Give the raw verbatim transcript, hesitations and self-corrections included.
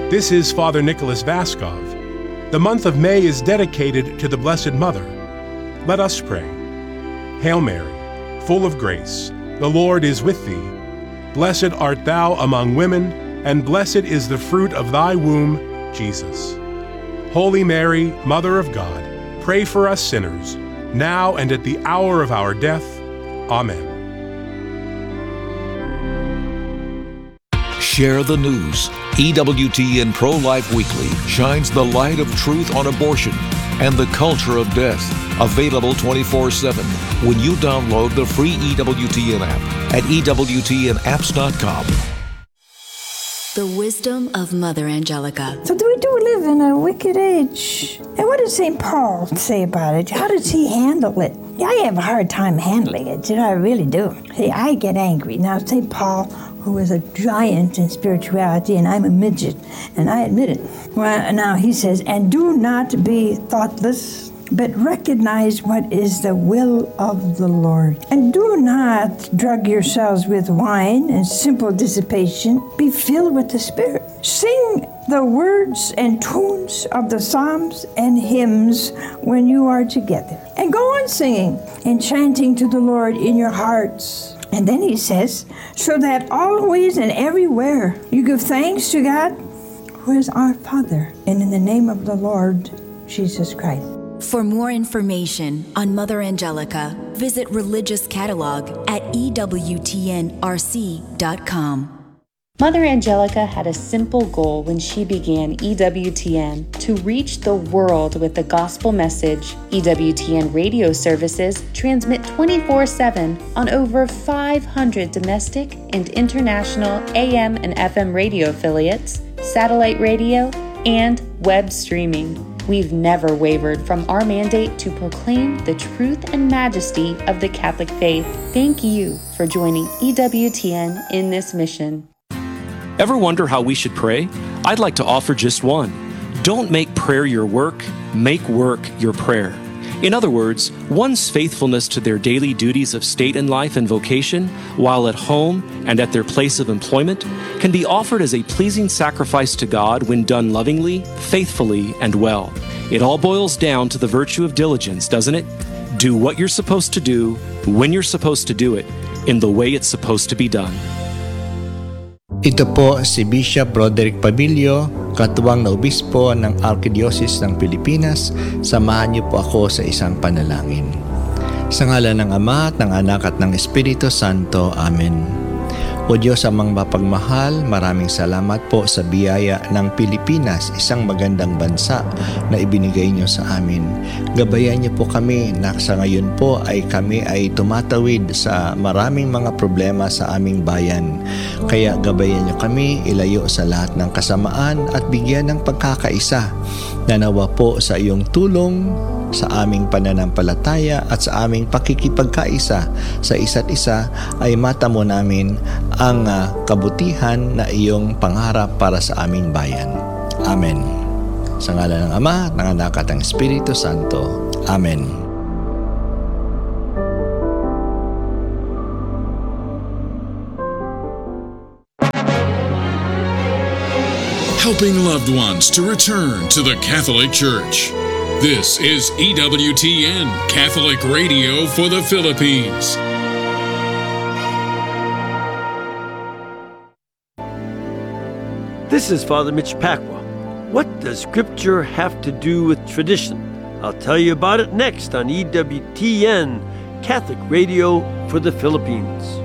This is Father Nicholas Vaskov. The month of May is dedicated to the Blessed Mother. Let us pray. Hail Mary, full of grace, the Lord is with thee. Blessed art thou among women, and blessed is the fruit of thy womb, Jesus. Holy Mary, Mother of God, pray for us sinners, now and at the hour of our death. Amen. Share the news. E W T N Pro-Life Weekly shines the light of truth on abortion and the culture of death. Available twenty-four seven when you download the free E W T N app at E W T N apps dot com. The wisdom of Mother Angelica. So we do live in a wicked age. And what does Saint Paul say about it? How does he handle it? I have a hard time handling it. You know, I really do. See, I get angry. Now, Saint Paul, who is a giant in spirituality, and I'm a midget, and I admit it. Well, now he says, and do not be thoughtless, but recognize what is the will of the Lord. And do not drug yourselves with wine and simple dissipation. Be filled with the Spirit. Sing the words and tunes of the psalms and hymns when you are together. And go on singing and chanting to the Lord in your hearts. And then he says, so that always and everywhere you give thanks to God, who is our Father, and in the name of the Lord Jesus Christ. For more information on Mother Angelica, visit Religious Catalog at E W T N R C dot com. Mother Angelica had a simple goal when she began E W T N: to reach the world with the gospel message. E W T N radio services transmit twenty-four seven on over five hundred domestic and international A M and F M radio affiliates, satellite radio, and web streaming. We've never wavered from our mandate to proclaim the truth and majesty of the Catholic faith. Thank you for joining E W T N in this mission. Ever wonder how we should pray? I'd like to offer just one. Don't make prayer your work, make work your prayer. In other words, one's faithfulness to their daily duties of state and life and vocation, while at home and at their place of employment, can be offered as a pleasing sacrifice to God when done lovingly, faithfully, and well. It all boils down to the virtue of diligence, doesn't it? Do what you're supposed to do, when you're supposed to do it, in the way it's supposed to be done. Ito po si Bishop Roderick Pabilio, katuwang na obispo ng Archdiocese ng Pilipinas. Samahan niyo po ako sa isang panalangin. Sa ngalan ng Ama at ng Anak at ng Espiritu Santo. Amen. O Diyos amang mapagmahal, maraming salamat po sa biyaya ng Pilipinas, isang magandang bansa na ibinigay niyo sa amin. Gabayan niyo po kami na sa ngayon po ay kami ay tumatawid sa maraming mga problema sa aming bayan. Kaya gabayan niyo kami, ilayo sa lahat ng kasamaan at bigyan ng pagkakaisa. Nanawa po sa iyong tulong sa aming pananampalataya at sa aming pakikipagkaisa sa isa't isa ay matamo namin ang uh, kabutihan na iyong pangarap para sa aming bayan. Amen. Sa ngalan ng Ama, ng Anak at ng Espiritu Santo. Amen. Helping loved ones to return to the Catholic Church. This is E W T N, Catholic Radio for the Philippines. This is Father Mitch Pacwa. What does Scripture have to do with tradition? I'll tell you about it next on E W T N, Catholic Radio for the Philippines.